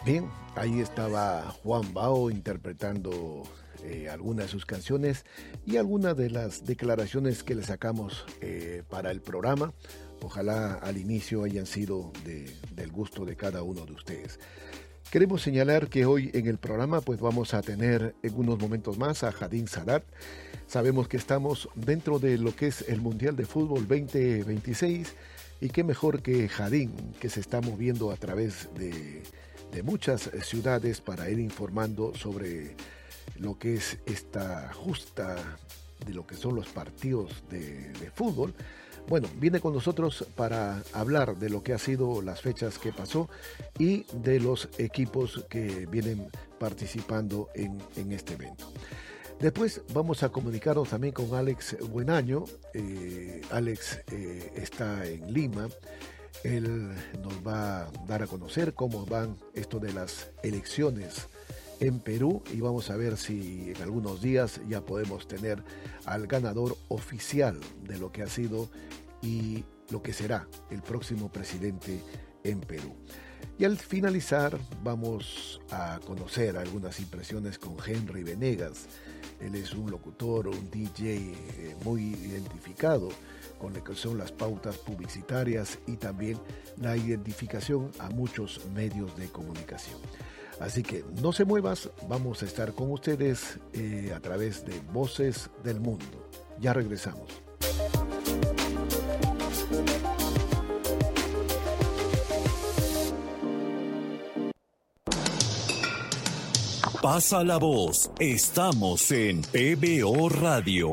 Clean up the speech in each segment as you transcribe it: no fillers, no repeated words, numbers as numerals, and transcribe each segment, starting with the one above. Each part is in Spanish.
Bien, ahí estaba Juan Bao interpretando algunas de sus canciones y algunas de las declaraciones que le sacamos para el programa. Ojalá al inicio hayan sido del gusto de cada uno de ustedes. Queremos señalar que hoy en el programa pues vamos a tener en unos momentos más a Jadín Sadat. Sabemos que estamos dentro de lo que es el Mundial de Fútbol 2026 y qué mejor que Jadín, que se está moviendo a través de muchas ciudades para ir informando sobre lo que es esta justa de lo que son los partidos de fútbol. Bueno, viene con nosotros para hablar de lo que ha sido las fechas que pasó y de los equipos que vienen participando en este evento. Después vamos a comunicarnos también con Alex Buenaño. Alex está en Lima. Él nos va a dar a conocer cómo van esto de las elecciones en Perú y vamos a ver si en algunos días ya podemos tener al ganador oficial de lo que ha sido y lo que será el próximo presidente en Perú. Y al finalizar vamos a conocer algunas impresiones con Henry Venegas. Él es un locutor, un DJ muy identificado con lo que son las pautas publicitarias y también la identificación a muchos medios de comunicación. Así que no se muevas, vamos a estar con ustedes a través de Voces del Mundo. Ya regresamos. Pasa la voz, estamos en PBO Radio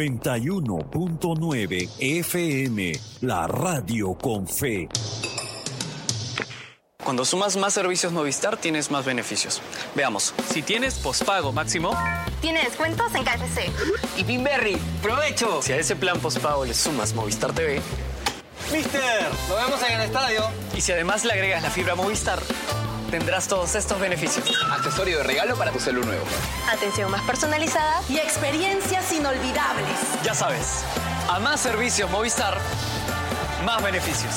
91.9 FM, la radio con fe. Cuando sumas más servicios Movistar, tienes más beneficios. Veamos, si tienes postpago máximo... Tiene descuentos en KFC. Y Pinberry, ¡provecho! Si a ese plan postpago le sumas Movistar TV... ¡Mister! ¡Nos vemos en el estadio! Y si además le agregas la fibra Movistar, tendrás todos estos beneficios. Accesorio de regalo para tu celu nuevo. Atención más personalizada y experiencias inolvidables. Ya sabes, a más servicios Movistar, más beneficios.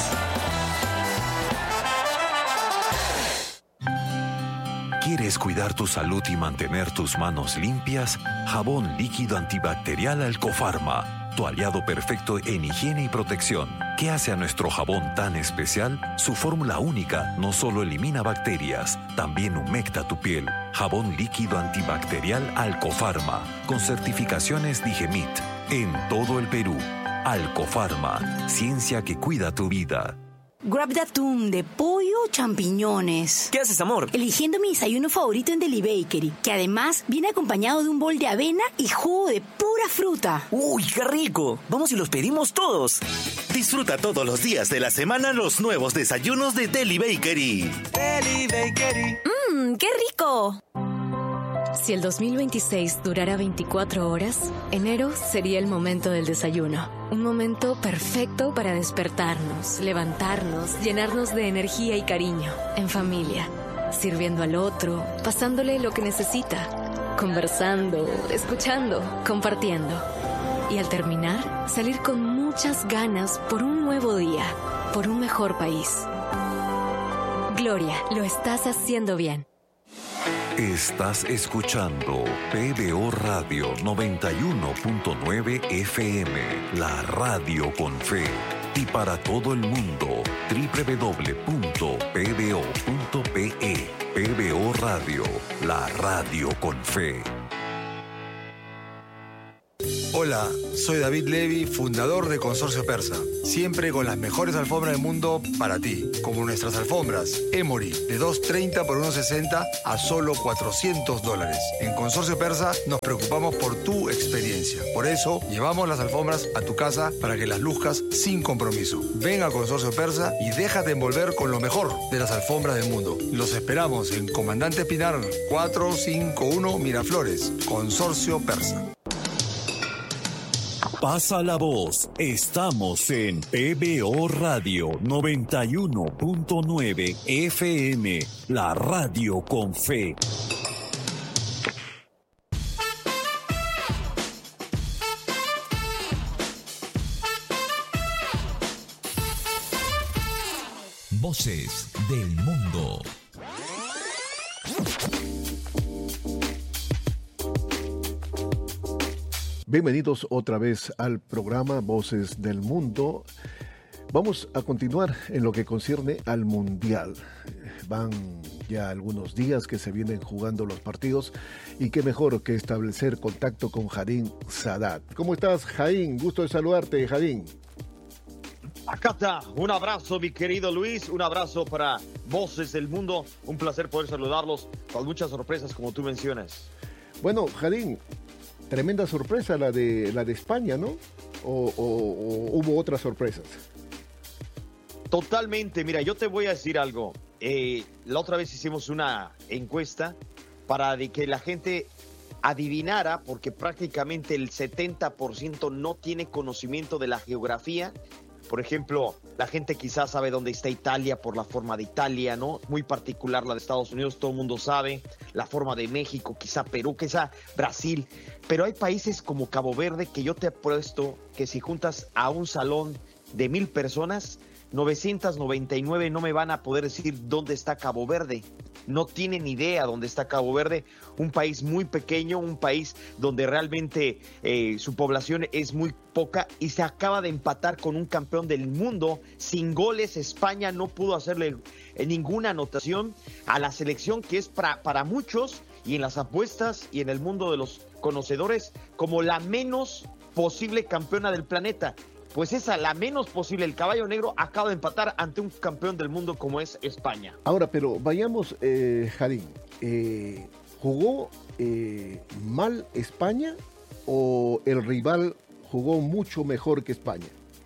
¿Quieres cuidar tu salud y mantener tus manos limpias? Jabón líquido antibacterial Alcofarma, tu aliado perfecto en higiene y protección. ¿Qué hace a nuestro jabón tan especial? Su fórmula única no solo elimina bacterias, también humecta tu piel. Jabón líquido antibacterial Alcofarma, con certificaciones Digemit, en todo el Perú. Alcofarma, ciencia que cuida tu vida. Grab de atún, de pollo o champiñones. ¿Qué haces, amor? Eligiendo mi desayuno favorito en Deli Bakery, que además viene acompañado de un bol de avena y jugo de pura fruta. ¡Uy, qué rico! Vamos y los pedimos todos. Disfruta todos los días de la semana los nuevos desayunos de Deli Bakery. Deli Bakery. ¡Qué rico! Si el 2026 durara 24 horas, enero sería el momento del desayuno. Un momento perfecto para despertarnos, levantarnos, llenarnos de energía y cariño, en familia, sirviendo al otro, pasándole lo que necesita, conversando, escuchando, compartiendo. Y al terminar, salir con muchas ganas por un nuevo día, por un mejor país. Gloria, lo estás haciendo bien. Estás escuchando PBO Radio 91.9 FM, la radio con fe. Y para todo el mundo, www.pbo.pe. PBO Radio, la radio con fe. Hola, soy David Levy, fundador de Consorcio Persa. Siempre con las mejores alfombras del mundo para ti, como nuestras alfombras Emory de $230 por $160 a solo $400. En Consorcio Persa nos preocupamos por tu experiencia. Por eso llevamos las alfombras a tu casa para que las luzcas sin compromiso. Ven a Consorcio Persa y déjate envolver con lo mejor de las alfombras del mundo. Los esperamos en Comandante Espinar 451 Miraflores. Consorcio Persa. Pasa la voz, estamos en PBO Radio 91.9 FM, la radio con fe. Voces del mundo. Bienvenidos otra vez al programa Voces del Mundo. Vamos a continuar en lo que concierne al Mundial. Van ya algunos días que se vienen jugando los partidos y qué mejor que establecer contacto con Jadín Sadat. ¿Cómo estás, Jadín? Gusto de saludarte, Jadín. Acá está, un abrazo mi querido Luis, un abrazo para Voces del Mundo, un placer poder saludarlos con muchas sorpresas como tú mencionas. Bueno, Jadín, tremenda sorpresa la de España, ¿no? ¿O hubo otras sorpresas? Totalmente, mira, yo te voy a decir algo. La otra vez hicimos una encuesta para de que la gente adivinara, porque prácticamente el 70% no tiene conocimiento de la geografía. Por ejemplo, la gente quizás sabe dónde está Italia por la forma de Italia, ¿no? Muy particular la de Estados Unidos, todo el mundo sabe. La forma de México, quizá Perú, quizá Brasil. Pero hay países como Cabo Verde que yo te apuesto que si juntas a un salón de 1,000 personas, 999 no me van a poder decir dónde está Cabo Verde. No tienen idea dónde está Cabo Verde, un país muy pequeño, un país donde realmente su población es muy poca y se acaba de empatar con un campeón del mundo sin goles. España no pudo hacerle ninguna anotación a la selección que es para muchos y en las apuestas y en el mundo de los conocedores como la menos posible campeona del planeta. Pues esa, la menos posible. El caballo negro acaba de empatar ante un campeón del mundo como es España. Ahora, pero vayamos, Jadín. ¿Jugó mal España o el rival jugó mucho mejor que España?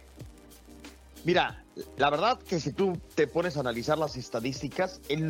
Mira, la verdad que si tú te pones a analizar las estadísticas, el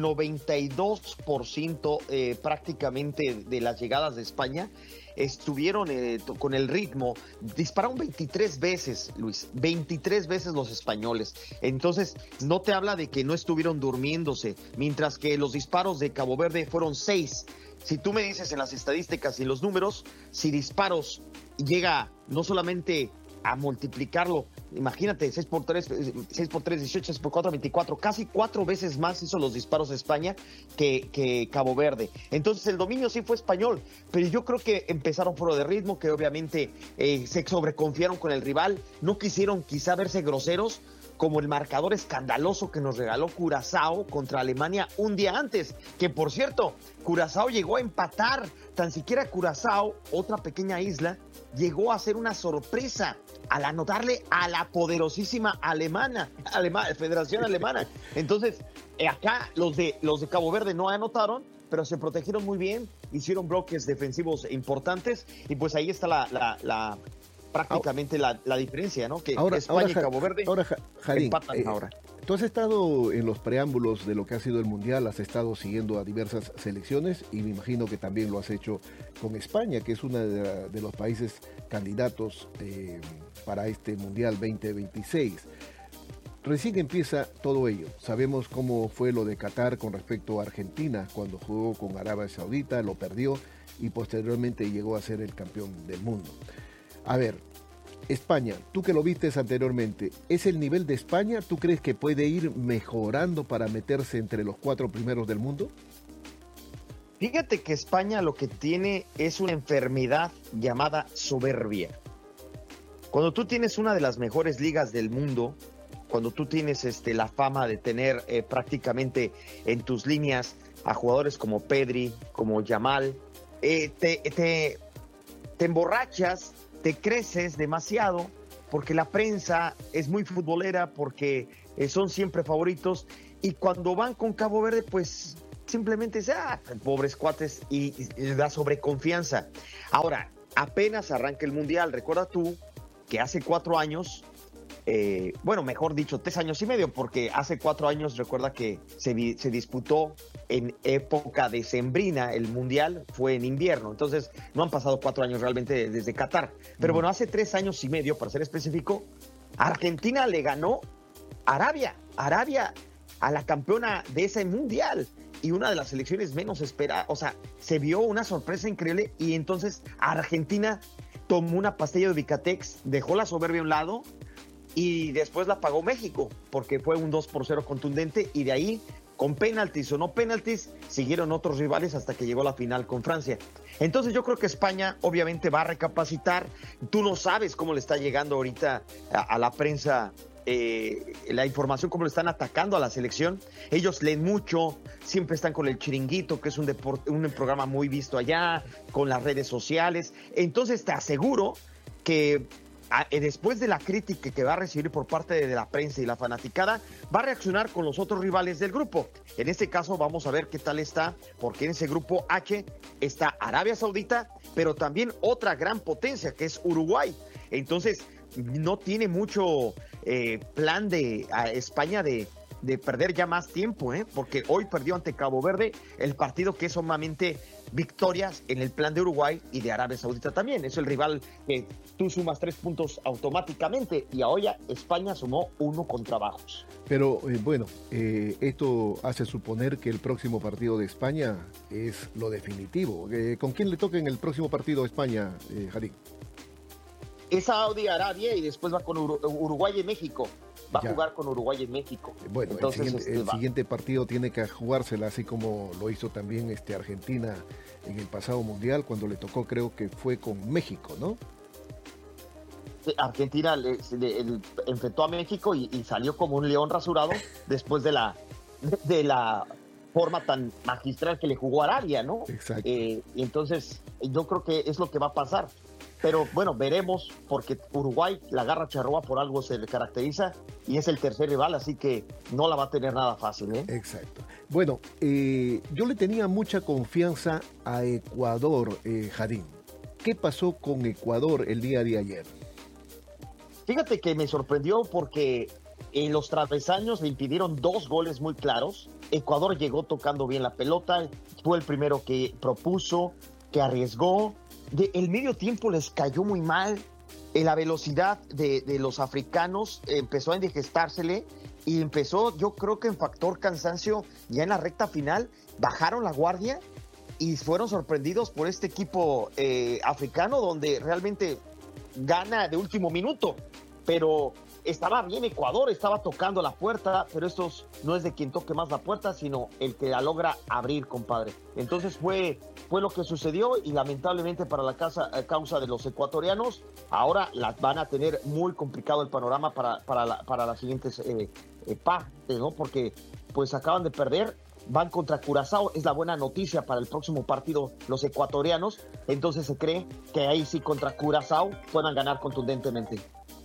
92% prácticamente de las llegadas de España estuvieron con el ritmo, dispararon 23 veces, Luis, 23 veces los españoles. Entonces, no te habla de que no estuvieron durmiéndose, mientras que los disparos de Cabo Verde fueron 6. Si tú me dices en las estadísticas y los números, si disparos llega no solamente a multiplicarlo, imagínate, 6 por 3, 18, 6 por 4, 24, casi 4 veces más hizo los disparos España que Cabo Verde. Entonces el dominio sí fue español, pero yo creo que empezaron fuera de ritmo, que obviamente se sobreconfiaron con el rival, no quisieron quizá verse groseros, como el marcador escandaloso que nos regaló Curazao contra Alemania un día antes, que por cierto, Curazao llegó a empatar, tan siquiera Curazao, otra pequeña isla, llegó a ser una sorpresa al anotarle a la poderosísima Federación Alemana. Entonces, acá los de Cabo Verde no anotaron, pero se protegieron muy bien, hicieron bloques defensivos importantes, y pues ahí está prácticamente la diferencia, ¿no? Que España y Cabo Verde Jadín, empatan ahora. Tú has estado en los preámbulos de lo que ha sido el Mundial, has estado siguiendo a diversas selecciones y me imagino que también lo has hecho con España, que es uno de los países candidatos para este Mundial 2026. Recién empieza todo ello. Sabemos cómo fue lo de Qatar con respecto a Argentina, cuando jugó con Arabia Saudita, lo perdió y posteriormente llegó a ser el campeón del mundo. A ver, España, tú que lo vistes anteriormente, ¿es el nivel de España? ¿Tú crees que puede ir mejorando para meterse entre los 4 primeros del mundo? Fíjate que España lo que tiene es una enfermedad llamada soberbia. Cuando tú tienes una de las mejores ligas del mundo, cuando tú tienes la fama de tener prácticamente en tus líneas a jugadores como Pedri, como Yamal, te emborrachas, te creces demasiado porque la prensa es muy futbolera, porque son siempre favoritos, y cuando van con Cabo Verde pues simplemente pobres cuates, y les da sobreconfianza. Ahora, apenas arranca el Mundial, recuerda tú que hace 4 años, mejor dicho, 3 años y medio, porque hace 4 años recuerda que se disputó en época decembrina, el Mundial fue en invierno, entonces no han pasado 4 años realmente desde Qatar, pero bueno, hace 3 años y medio, para ser específico, Argentina le ganó Arabia a la campeona de ese Mundial, y una de las selecciones menos esperadas, o sea, se vio una sorpresa increíble, y entonces Argentina tomó una pastilla de Ubicatex, dejó la soberbia a un lado, y después la pagó México, porque fue un 2-0 contundente, y de ahí con penaltis o no penaltis, siguieron otros rivales hasta que llegó la final con Francia. Entonces yo creo que España obviamente va a recapacitar. Tú no sabes cómo le está llegando ahorita a la prensa la información, cómo le están atacando a la selección. Ellos leen mucho, siempre están con el Chiringuito, que es un programa muy visto allá, con las redes sociales. Entonces te aseguro que después de la crítica que va a recibir por parte de la prensa y la fanaticada, va a reaccionar con los otros rivales del grupo. En este caso vamos a ver qué tal está, porque en ese grupo H está Arabia Saudita, pero también otra gran potencia que es Uruguay. Entonces no tiene mucho plan de España de perder ya más tiempo, porque hoy perdió ante Cabo Verde el partido que es sumamente victorias en el plan de Uruguay y de Arabia Saudita también. Es el rival que tú sumas 3 puntos automáticamente y ahora España sumó 1 con trabajos. Pero esto hace suponer que el próximo partido de España es lo definitivo. ¿Con quién le toca en el próximo partido a España, Jarín? Es Saudi Arabia y después va con Uruguay y México. Va a jugar con Uruguay y México. Bueno, entonces, el siguiente partido tiene que jugársela así como lo hizo también Argentina en el pasado Mundial, cuando le tocó, creo que fue con México, ¿no? Argentina enfrentó a México y salió como un león rasurado después de la forma tan magistral que le jugó a Arabia, ¿no? Exacto. Y entonces yo creo que es lo que va a pasar. Pero bueno, veremos, porque Uruguay, la garra charrúa por algo se le caracteriza y es el tercer rival, así que no la va a tener nada fácil, ¿eh? Exacto. Bueno, yo le tenía mucha confianza a Ecuador, Jarín. ¿Qué pasó con Ecuador el día de ayer? Fíjate que me sorprendió porque en los travesaños le impidieron 2 goles muy claros. Ecuador llegó tocando bien la pelota, fue el primero que propuso, que arriesgó. El medio tiempo les cayó muy mal. La velocidad de los africanos empezó a indigestársele y empezó, yo creo que en factor cansancio, ya en la recta final, bajaron la guardia y fueron sorprendidos por este equipo africano, donde realmente gana de último minuto. Pero estaba bien Ecuador, estaba tocando la puerta, pero esto no es de quien toque más la puerta, sino el que la logra abrir, compadre. Entonces fue lo que sucedió y lamentablemente para la causa de los ecuatorianos, ahora van a tener muy complicado el panorama para las siguientes partes, ¿no? Porque pues acaban de perder, van contra Curazao, es la buena noticia para el próximo partido los ecuatorianos, entonces se cree que ahí sí contra Curazao puedan ganar contundentemente.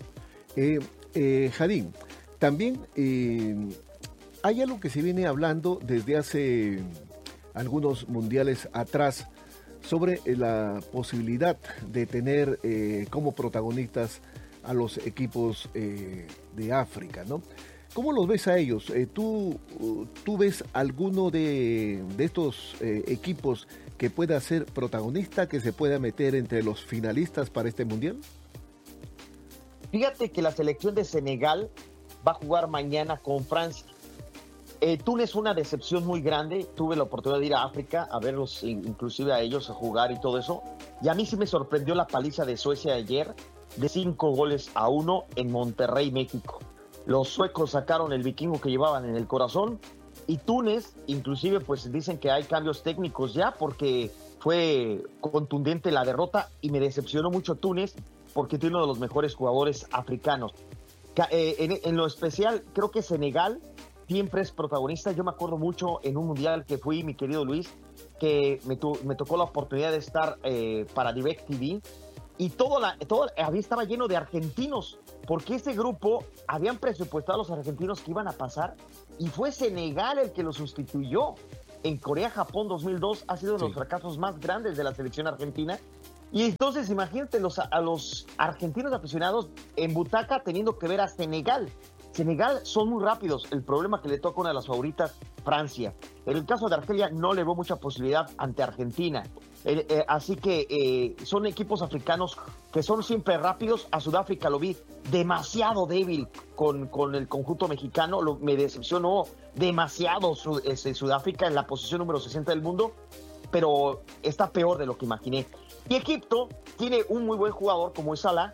Jarín, también hay algo que se viene hablando desde hace algunos mundiales atrás sobre la posibilidad de tener como protagonistas a los equipos de África, ¿no? ¿Cómo los ves a ellos? ¿Tú ves alguno de estos equipos que pueda ser protagonista, que se pueda meter entre los finalistas para este mundial? Fíjate que la selección de Senegal va a jugar mañana con Francia. Túnez, una decepción muy grande. Tuve la oportunidad de ir a África a verlos, inclusive a ellos, a jugar y todo eso. Y a mí sí me sorprendió la paliza de Suecia ayer, de 5-1 en Monterrey, México. Los suecos sacaron el vikingo que llevaban en el corazón. Y Túnez, inclusive, pues dicen que hay cambios técnicos ya, porque fue contundente la derrota y me decepcionó mucho Túnez, porque tiene uno de los mejores jugadores africanos. En lo especial, creo que Senegal siempre es protagonista. Yo me acuerdo mucho en un mundial que fui, mi querido Luis, que me tocó la oportunidad de estar para DirecTV, y estaba lleno de argentinos, porque ese grupo habían presupuestado a los argentinos que iban a pasar, y fue Senegal el que lo sustituyó. En Corea-Japón 2002 ha sido uno de los fracasos más grandes de la selección argentina. Y entonces imagínate a los argentinos aficionados en butaca teniendo que ver a Senegal. Senegal son muy rápidos. El problema que le toca a una de las favoritas, Francia. En el caso de Argelia no le veo mucha posibilidad ante Argentina. Así que son equipos africanos que son siempre rápidos. A Sudáfrica lo vi demasiado débil con el conjunto mexicano. Me decepcionó demasiado Sudáfrica en la posición número 60 del mundo, pero está peor de lo que imaginé. Y Egipto tiene un muy buen jugador como es Salah,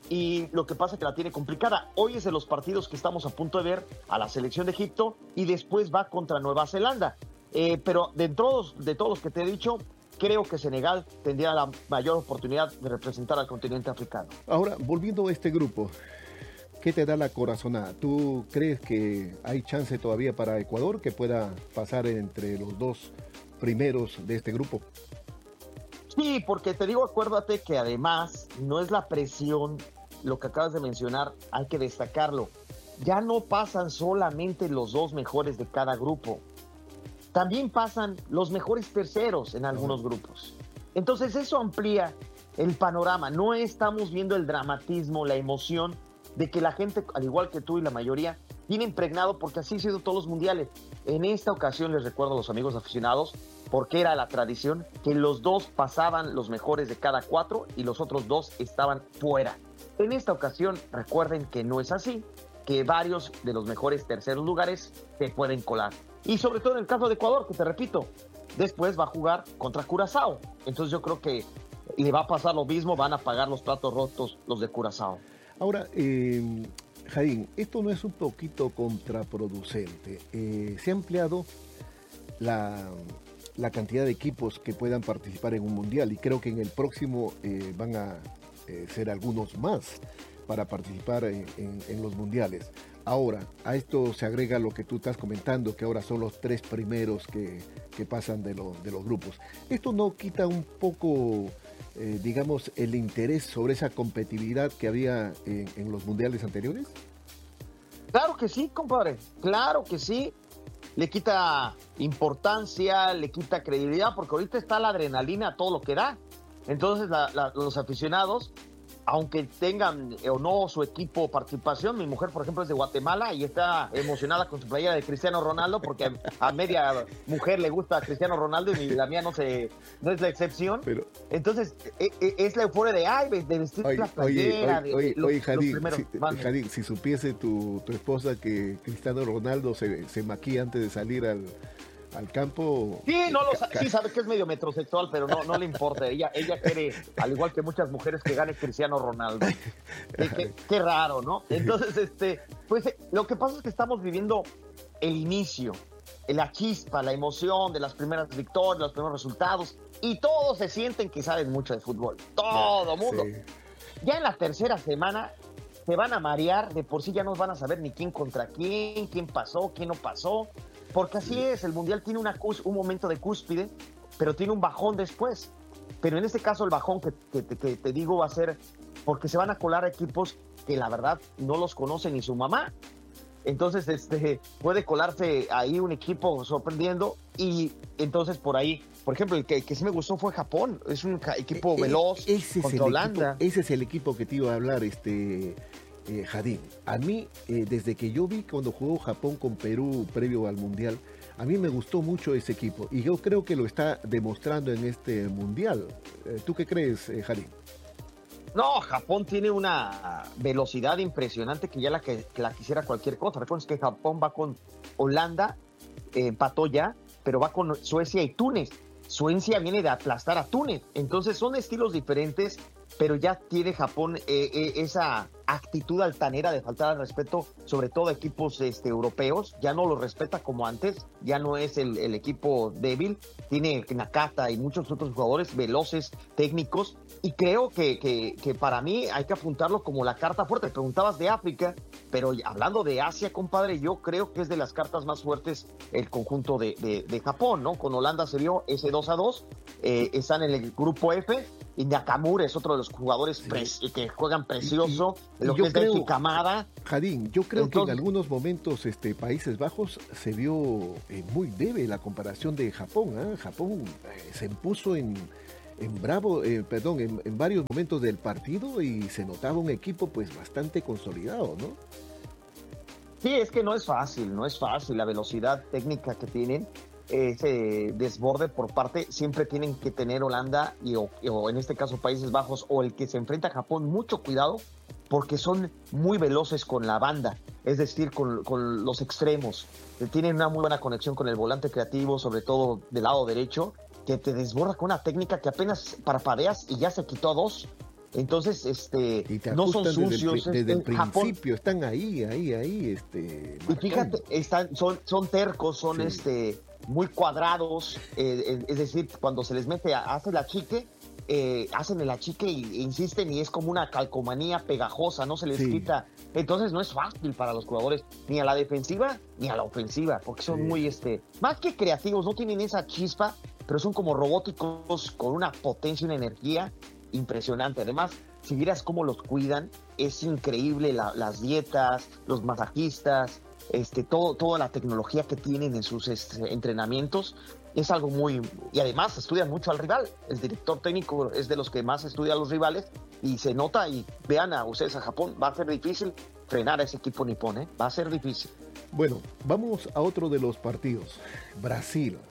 y lo que pasa es que la tiene complicada. Hoy es de los partidos que estamos a punto de ver a la selección de Egipto y después va contra Nueva Zelanda. Pero de todos los que te he dicho, creo que Senegal tendría la mayor oportunidad de representar al continente africano. Ahora, volviendo a este grupo, ¿qué te da la corazonada? ¿Tú crees que hay chance todavía para Ecuador que pueda pasar entre los dos primeros de este grupo? Sí, porque te digo, acuérdate que además no es la presión, lo que acabas de mencionar, hay que destacarlo. Ya no pasan solamente los dos mejores de cada grupo, también pasan los mejores terceros en algunos grupos. Entonces eso amplía el panorama. No estamos viendo el dramatismo, la emoción de que la gente, al igual que tú y la mayoría, tiene impregnado, porque así han sido todos los mundiales. En esta ocasión les recuerdo a los amigos aficionados, porque era la tradición que los dos pasaban los mejores de cada cuatro y los otros dos estaban fuera. En esta ocasión recuerden que no es así, que varios de los mejores terceros lugares se pueden colar. Y sobre todo en el caso de Ecuador, que te repito, después va a jugar contra Curazao. Entonces yo creo que le va a pasar lo mismo, van a pagar los platos rotos los de Curazao. Ahora, Jadín, ¿esto no es un poquito contraproducente? Se ha ampliado la cantidad de equipos que puedan participar en un mundial y creo que en el próximo van a ser algunos más para participar en los mundiales. Ahora, a esto se agrega lo que tú estás comentando, que ahora son los 3 primeros que pasan de los grupos. ¿Esto no quita un poco, digamos, el interés sobre esa competitividad que había en los mundiales anteriores? Claro que sí, compadre, claro que sí. Le quita importancia, le quita credibilidad, porque ahorita está la adrenalina, todo lo que da. Entonces los aficionados, aunque tengan o no su equipo participación, mi mujer, por ejemplo, es de Guatemala y está emocionada con su playera de Cristiano Ronaldo, porque a media mujer le gusta Cristiano Ronaldo y la mía no es la excepción. Pero, entonces, es la euforia de vestir la playera. Oye, Jadín, si supiese tu esposa que Cristiano Ronaldo se maquilla antes de salir al campo. Sí, sí sabe que es medio metrosexual, pero no le importa. Ella quiere, al igual que muchas mujeres, que gane Cristiano Ronaldo. Qué raro, ¿no? Entonces, pues lo que pasa es que estamos viviendo el inicio, la chispa, la emoción de las primeras victorias, los primeros resultados, y todos se sienten que saben mucho de fútbol. Todo mundo. Sí. Ya en la tercera semana se van a marear, de por sí ya no van a saber ni quién contra quién pasó, quién no pasó. Porque así es, el Mundial tiene un momento de cúspide, pero tiene un bajón después. Pero en este caso el bajón que te digo va a ser porque se van a colar equipos que la verdad no los conoce ni su mamá. Entonces puede colarse ahí un equipo sorprendiendo y entonces por ahí, por ejemplo, el que sí me gustó fue Japón. Es un equipo veloz contra Holanda. Ese es el equipo que te iba a hablar, Jadín. A mí, desde que yo vi cuando jugó Japón con Perú previo al Mundial, a mí me gustó mucho ese equipo y yo creo que lo está demostrando en este Mundial. ¿Tú qué crees, Jadín? No, Japón tiene una velocidad impresionante que ya la quisiera cualquier cosa. Recuerden que Japón va con Holanda, empató ya, pero va con Suecia y Túnez. Suecia viene de aplastar a Túnez. Entonces son estilos diferentes, pero ya tiene Japón esa actitud altanera de faltar al respeto, sobre todo a equipos europeos. Ya no lo respeta como antes, ya no es el equipo débil. Tiene Nakata y muchos otros jugadores veloces, técnicos, y creo que para mí hay que apuntarlo como la carta fuerte. Preguntabas de África, pero hablando de Asia, compadre, yo creo que es de las cartas más fuertes el conjunto de Japón, ¿no? Con Holanda se vio ese 2-2, están en el grupo F, y Nakamura es otro de los jugadores que juegan precioso, lo que es Daisuke Kamada. Jadín, yo creo que en algunos momentos Países Bajos se vio muy débil la comparación de Japón. Japón se impuso en varios momentos del partido y se notaba un equipo pues bastante consolidado, ¿no? Sí, es que no es fácil la velocidad técnica que tienen. Ese desborde por parte, siempre tienen que tener Holanda o en este caso Países Bajos o el que se enfrenta a Japón mucho cuidado porque son muy veloces con la banda, es decir, con los extremos. Tienen una muy buena conexión con el volante creativo, sobre todo del lado derecho, que te desborda con una técnica que apenas parpadeas y ya se quitó a 2. Entonces, y te no son ajustan sucios. desde el Japón, principio, están ahí, y marcando. fíjate, son tercos, son muy cuadrados, es decir, cuando se les mete, hace la chique, hacen el achique e insisten, y es como una calcomanía pegajosa, no se les quita. Entonces no es fácil para los jugadores, ni a la defensiva ni a la ofensiva, porque son muy, más que creativos, no tienen esa chispa, pero son como robóticos, con una potencia y una energía impresionante. Además, si vieras cómo los cuidan, es increíble las dietas, los masajistas, toda la tecnología que tienen en sus entrenamientos. Es algo muy... Y además estudian mucho al rival. El director técnico es de los que más estudia a los rivales y se nota. Y vean a ustedes a Japón, va a ser difícil frenar a ese equipo nipón, va a ser difícil. Bueno, vamos a otro de los partidos. Brasil.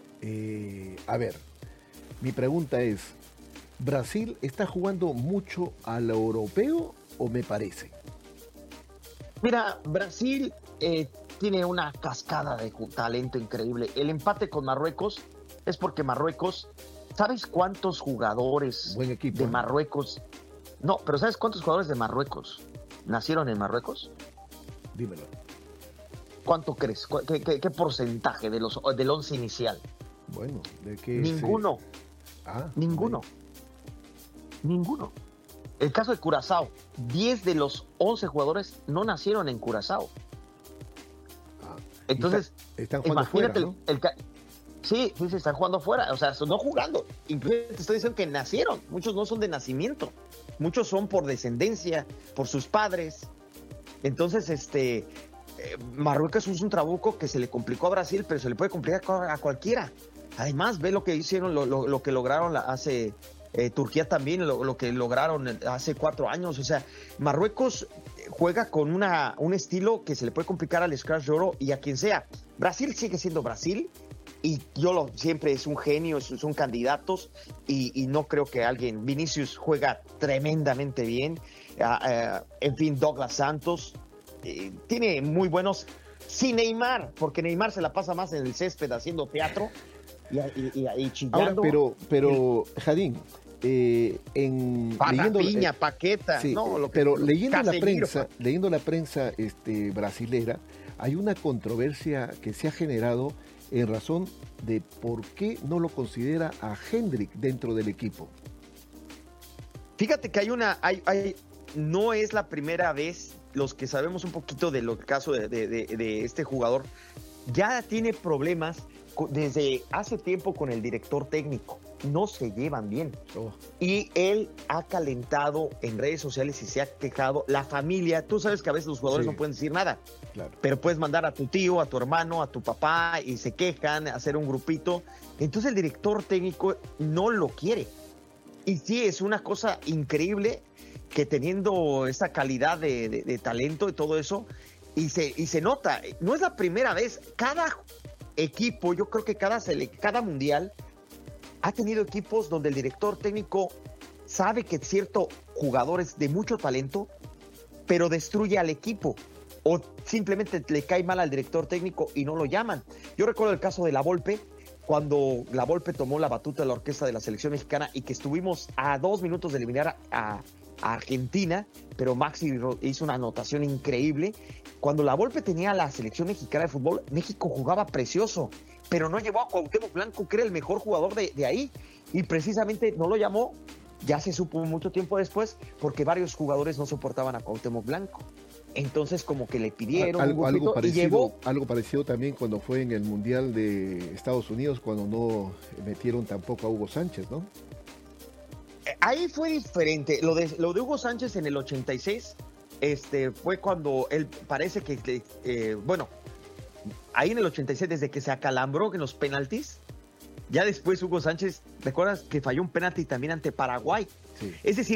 A ver, mi pregunta es, ¿Brasil está jugando mucho a lo europeo o me parece? Mira, Brasil tiene una cascada de talento increíble. El empate con Marruecos es porque Marruecos, ¿sabes cuántos jugadores Buen equipo, de Marruecos? No, pero ¿sabes cuántos jugadores de Marruecos nacieron en Marruecos? Dímelo. ¿Cuánto crees? ¿Qué porcentaje del 11 inicial? Bueno, ¿de qué? Ninguno. Ninguno. Ninguno. El caso de Curazao, 10 de los 11 jugadores no nacieron en Curazao. Entonces, están jugando fuera, ¿no? Sí, están jugando fuera, o sea, no jugando. Incluso te estoy diciendo que nacieron, muchos no son de nacimiento, muchos son por descendencia, por sus padres. Entonces, Marruecos es un trabuco que se le complicó a Brasil, pero se le puede complicar a cualquiera. Además, ve lo que hicieron, lo que lograron hace... Turquía también, lo que lograron hace 4 años. O sea, Marruecos juega con un estilo que se le puede complicar al Scratch de Oro y a quien sea. Brasil sigue siendo Brasil y siempre es un genio, son candidatos y no creo que alguien... Vinicius juega tremendamente bien, en fin, Douglas Santos tiene muy buenos, sin Neymar, porque Neymar se la pasa más en el césped haciendo teatro y chillando. Ahora, pero Jadín, Piña, Paqueta, sí, pero leyendo la prensa brasilera, hay una controversia que se ha generado en razón de por qué no lo considera a Hendrick dentro del equipo. Fíjate que no es la primera vez. Los que sabemos un poquito del caso de este jugador, ya tiene problemas desde hace tiempo con el director técnico. No se llevan bien. Y él ha calentado en redes sociales y se ha quejado. La familia, tú sabes que a veces los jugadores no pueden decir nada. Claro. Pero puedes mandar a tu tío, a tu hermano, a tu papá y se quejan, hacer un grupito. Entonces el director técnico no lo quiere. Y sí, es una cosa increíble que teniendo esa calidad de talento y todo eso, y se nota. No es la primera vez. Cada equipo, yo creo que cada mundial ha tenido equipos donde el director técnico sabe que cierto jugador es de mucho talento, pero destruye al equipo o simplemente le cae mal al director técnico y no lo llaman. Yo recuerdo el caso de La Volpe, cuando La Volpe tomó la batuta de la orquesta de la selección mexicana y que estuvimos a 2 minutos de eliminar a Argentina, pero Maxi hizo una anotación increíble. Cuando La Volpe tenía la selección mexicana de fútbol, México jugaba precioso, pero no llevó a Cuauhtémoc Blanco, que era el mejor jugador de ahí, y precisamente no lo llamó. Ya se supo mucho tiempo después, porque varios jugadores no soportaban a Cuauhtémoc Blanco. Entonces como que le pidieron algo parecido, y llevó... algo parecido también cuando fue en el Mundial de Estados Unidos, cuando no metieron tampoco a Hugo Sánchez, ¿no? Ahí fue diferente. Lo de Hugo Sánchez en el 86 fue cuando él parece que ahí en el 86, desde que se acalambró en los penaltis, ya después Hugo Sánchez, ¿recuerdas que falló un penalti también ante Paraguay? Sí. Es decir,